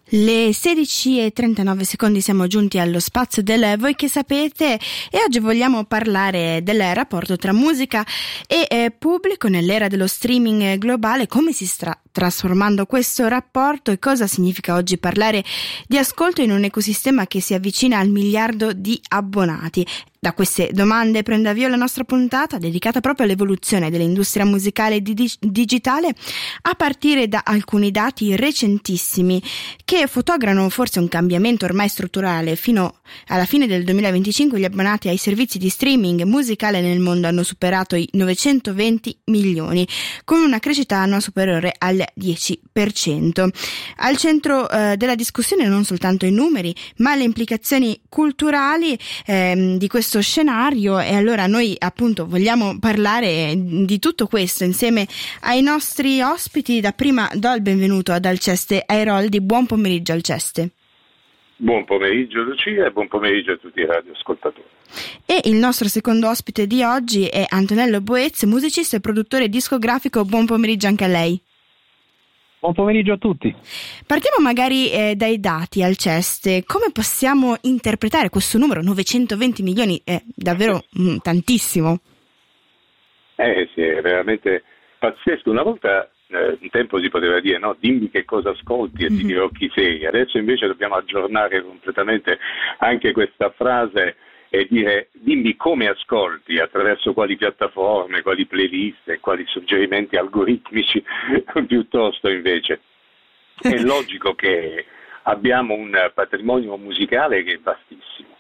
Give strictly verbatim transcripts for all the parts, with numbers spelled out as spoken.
Le sedici e trentanove secondi siamo giunti allo spazio del Voi che sapete e oggi vogliamo parlare del rapporto tra musica e eh, pubblico nell'era dello streaming globale, come si sta trasformando questo rapporto e cosa significa oggi parlare di ascolto in un ecosistema che si avvicina al miliardo di abbonati. Da queste domande prende avvio la nostra puntata dedicata proprio all'evoluzione dell'industria musicale di dig- digitale a partire da alcuni dati recentissimi che fotografano forse un cambiamento ormai strutturale. Fino alla fine del duemilaventicinque gli abbonati ai servizi di streaming musicale nel mondo hanno superato i novecentoventi milioni, con una crescita annua superiore al dieci per cento. Al centro eh, della discussione non soltanto i numeri, ma le implicazioni culturali ehm, di questo scenario, e allora noi appunto vogliamo parlare di tutto questo insieme ai nostri ospiti. Da prima do il benvenuto ad Alceste Airoldi. Buon pomeriggio Alceste. Buon pomeriggio Lucia e buon pomeriggio a tutti i radioascoltatori. E il nostro secondo ospite di oggi è Antonello Boez, musicista e produttore discografico. Buon pomeriggio anche a lei. Buon pomeriggio a tutti. Partiamo magari eh, dai dati, Alceste. Come possiamo interpretare questo numero? novecentoventi milioni è davvero mm, tantissimo. Eh sì, è veramente pazzesco. Una volta, eh, un tempo si poteva dire no, dimmi che cosa ascolti e ti dirò chi sei. Adesso invece dobbiamo aggiornare completamente anche questa frase e dire dimmi come ascolti, attraverso quali piattaforme, quali playlist e quali suggerimenti algoritmici piuttosto invece. È logico che abbiamo un patrimonio musicale che è vastissimo,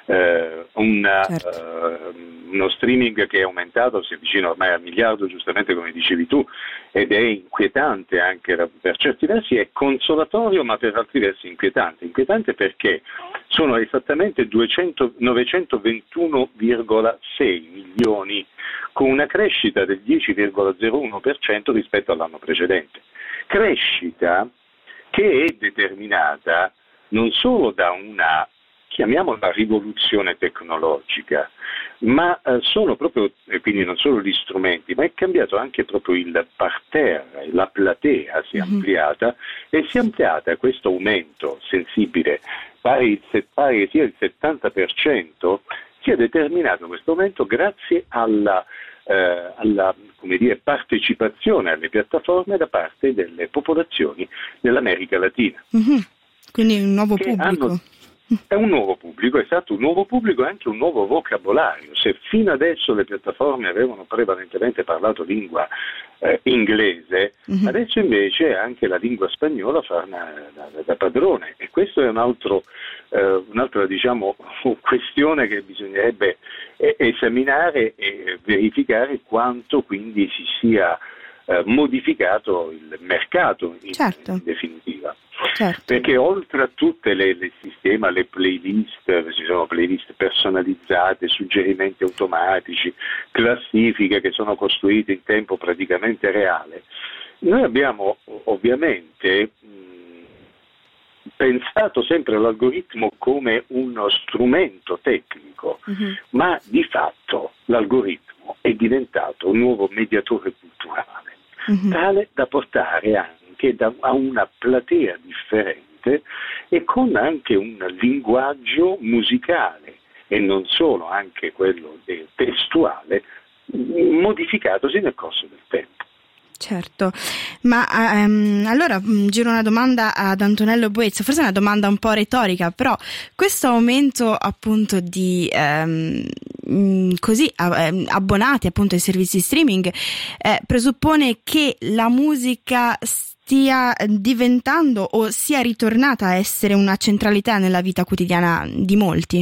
eh, un, certo. uh, uno streaming che è aumentato, si avvicina ormai al miliardo, giustamente come dicevi tu, ed è inquietante anche per certi versi, è consolatorio ma per altri versi inquietante. Inquietante perché sono esattamente duecento, novecentoventuno virgola sei milioni, con una crescita del dieci virgola zero uno per cento rispetto all'anno precedente. Crescita che è determinata non solo da una, chiamiamola rivoluzione tecnologica, ma eh, sono proprio, e quindi non solo gli strumenti, ma è cambiato anche proprio il parterre, la platea si è ampliata e si è ampliata questo aumento sensibile, pari, pari sia il settanta per cento, si è determinato questo aumento grazie alla, eh, alla come dire, partecipazione alle piattaforme da parte delle popolazioni dell'America Latina. Mm-hmm. Quindi un nuovo pubblico. Hanno, è un nuovo pubblico, esatto, un nuovo pubblico e anche un nuovo vocabolario. Se fino adesso le piattaforme avevano prevalentemente parlato lingua eh, inglese, mm-hmm. adesso invece anche la lingua spagnola fa una, da, da padrone, e questo è un altro, eh, un'altra diciamo questione che bisognerebbe eh, esaminare e verificare quanto quindi si sia eh, modificato il mercato in, certo. in definitiva. Certo. Perché oltre a tutte le, le sistema, le playlist, ci sono playlist personalizzate, suggerimenti automatici, classifiche che sono costruite in tempo praticamente reale, noi abbiamo ovviamente mh, pensato sempre all'algoritmo come uno strumento tecnico, uh-huh. ma di fatto l'algoritmo è diventato un nuovo mediatore culturale, uh-huh. tale da portare anche che da, a una platea differente e con anche un linguaggio musicale e non solo, anche quello testuale, modificatosi nel corso del tempo. Certo, ma um, allora giro una domanda ad Antonello Boez, forse è una domanda un po' retorica, però questo aumento appunto di um, così abbonati appunto ai servizi streaming eh, presuppone che la musica stia diventando o sia ritornata a essere una centralità nella vita quotidiana di molti?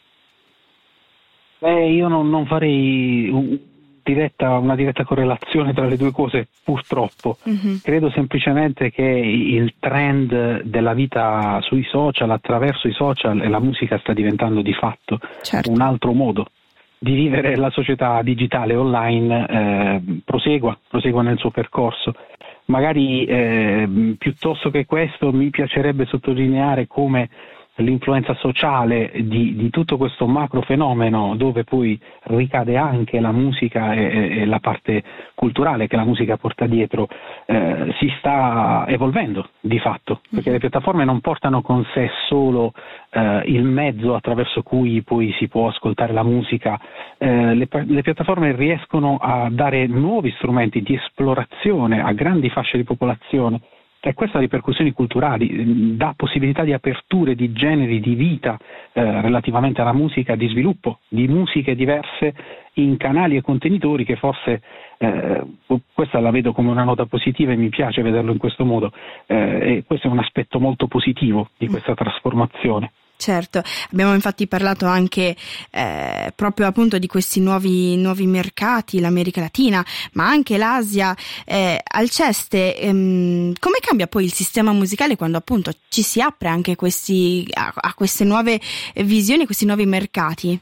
Beh, io non, non farei un, diretta, una diretta correlazione tra le due cose, purtroppo. Mm-hmm. Credo semplicemente che il trend della vita sui social, attraverso i social, e la musica sta diventando di fatto certo. un altro modo di vivere la società digitale online, eh, prosegua, prosegua nel suo percorso. Magari eh, piuttosto che questo mi piacerebbe sottolineare come l'influenza sociale di, di tutto questo macro fenomeno, dove poi ricade anche la musica e, e la parte culturale che la musica porta dietro, eh, si sta evolvendo di fatto, perché le piattaforme non portano con sé solo eh, il mezzo attraverso cui poi si può ascoltare la musica, eh, le, le piattaforme riescono a dare nuovi strumenti di esplorazione a grandi fasce di popolazione, e questo ha ripercussioni culturali, dà possibilità di aperture di generi di vita eh, relativamente alla musica, di sviluppo di musiche diverse in canali e contenitori che forse, eh, questa la vedo come una nota positiva e mi piace vederlo in questo modo, eh, e questo è un aspetto molto positivo di questa trasformazione. Certo, abbiamo infatti parlato anche eh, proprio appunto di questi nuovi, nuovi mercati, l'America Latina, ma anche l'Asia. Eh, Alceste, ehm, come cambia poi il sistema musicale quando appunto ci si apre anche questi, a, a queste nuove visioni, questi nuovi mercati?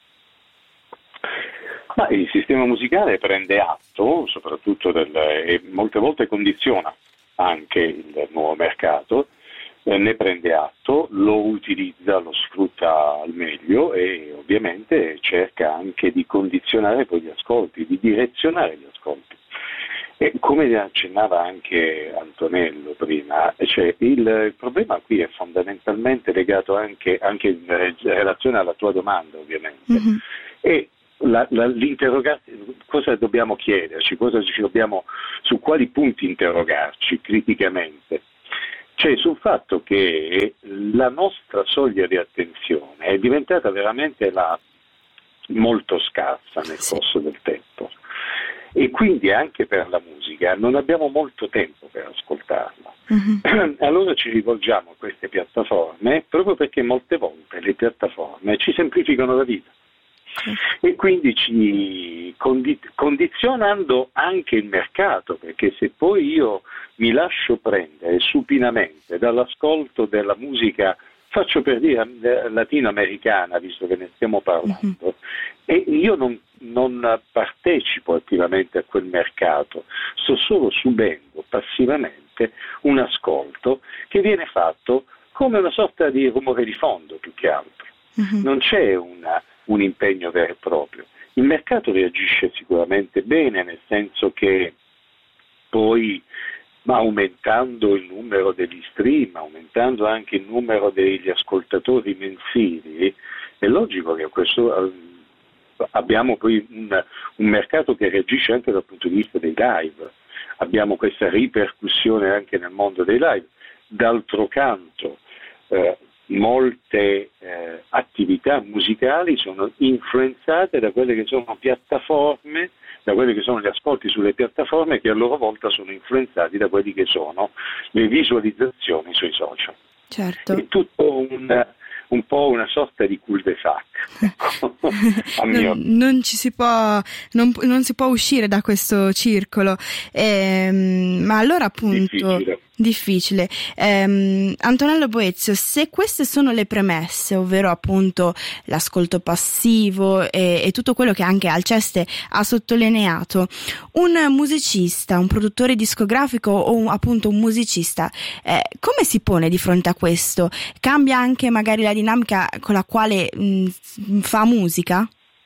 Ma il sistema musicale prende atto, soprattutto del, e molte volte condiziona anche il nuovo mercato, ne prende atto, lo utilizza, lo sfrutta al meglio e ovviamente cerca anche di condizionare poi gli ascolti, di direzionare gli ascolti. E come accennava anche Antonello prima, cioè il, il problema qui è fondamentalmente legato anche, anche in relazione alla tua domanda, ovviamente, mm-hmm. e la, la, l'interrogarsi, cosa dobbiamo chiederci, cosa ci dobbiamo, su quali punti interrogarci criticamente. Cioè sul fatto che la nostra soglia di attenzione è diventata veramente la, molto scarsa nel corso del tempo, e quindi anche per la musica non abbiamo molto tempo per ascoltarla. Mm-hmm. Allora ci rivolgiamo a queste piattaforme proprio perché molte volte le piattaforme ci semplificano la vita. E quindi ci condi- condizionando anche il mercato, perché se poi io mi lascio prendere supinamente dall'ascolto della musica, faccio per dire latinoamericana, visto che ne stiamo parlando, mm-hmm. e io non, non partecipo attivamente a quel mercato, sto solo subendo passivamente un ascolto che viene fatto come una sorta di rumore di fondo, più che altro. Mm-hmm. Non c'è una un impegno vero e proprio. Il mercato reagisce sicuramente bene, nel senso che poi aumentando il numero degli stream, aumentando anche il numero degli ascoltatori mensili, è logico che questo, abbiamo poi un, un mercato che reagisce anche dal punto di vista dei live, abbiamo questa ripercussione anche nel mondo dei live. D'altro canto, eh, molte eh, attività musicali sono influenzate da quelle che sono piattaforme, da quelli che sono gli ascolti sulle piattaforme, che a loro volta sono influenzati da quelli che sono le visualizzazioni sui social. Certo. È tutto un, un po' una sorta di cul-de-sac. non, non ci si può non, non si può uscire da questo circolo, ehm, ma allora appunto difficile, difficile. Ehm, Antonello Boezio, se queste sono le premesse, ovvero appunto l'ascolto passivo e, e tutto quello che anche Alceste ha sottolineato, un musicista, un produttore discografico o un, appunto un musicista, eh, come si pone di fronte a questo? Cambia anche magari la dinamica con la quale mh, fa musica?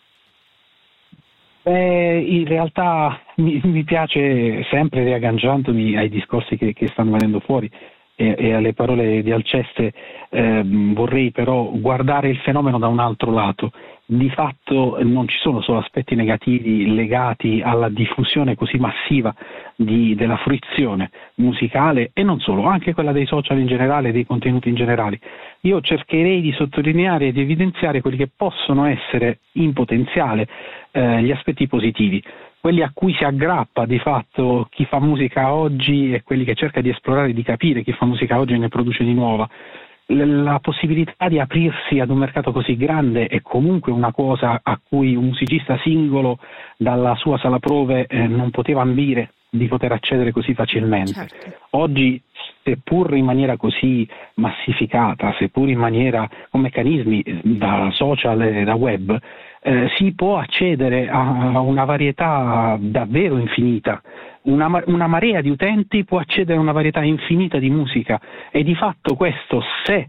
Beh, in realtà mi, mi piace, sempre riagganciandomi ai discorsi che, che stanno venendo fuori e, e alle parole di Alceste, eh, vorrei però guardare il fenomeno da un altro lato. Di fatto non ci sono solo aspetti negativi legati alla diffusione così massiva di, della fruizione musicale, e non solo, anche quella dei social in generale, dei contenuti in generale. Io cercherei di sottolineare e di evidenziare quelli che possono essere in potenziale eh, gli aspetti positivi, quelli a cui si aggrappa di fatto chi fa musica oggi e quelli che cerca di esplorare e di capire chi fa musica oggi e ne produce di nuova. La possibilità di aprirsi ad un mercato così grande è comunque una cosa a cui un musicista singolo dalla sua sala prove eh, non poteva ambire di poter accedere così facilmente. Certo. Oggi, seppur in maniera così massificata, seppur in maniera con meccanismi da social e da web, eh, si può accedere a una varietà davvero infinita. Una, una marea di utenti può accedere a una varietà infinita di musica, e di fatto questo, se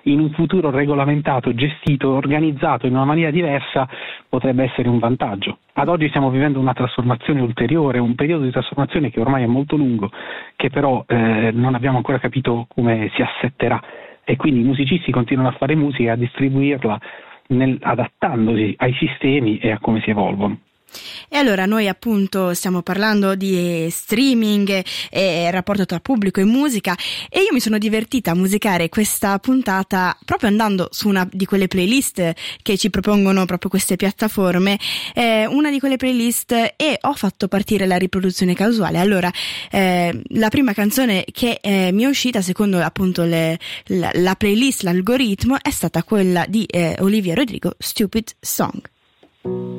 in un futuro regolamentato, gestito, organizzato in una maniera diversa potrebbe essere un vantaggio. Ad oggi stiamo vivendo una trasformazione ulteriore, un periodo di trasformazione che ormai è molto lungo, che però eh, non abbiamo ancora capito come si assetterà, e quindi i musicisti continuano a fare musica e a distribuirla nel, adattandosi ai sistemi e a come si evolvono. E allora noi appunto stiamo parlando di streaming e rapporto tra pubblico e musica, e io mi sono divertita a musicare questa puntata proprio andando su una di quelle playlist che ci propongono proprio queste piattaforme, eh, una di quelle playlist, e ho fatto partire la riproduzione casuale. Allora eh, la prima canzone che eh, mi è uscita secondo appunto le, la, la playlist, l'algoritmo, è stata quella di eh, Olivia Rodrigo, Stupid Song.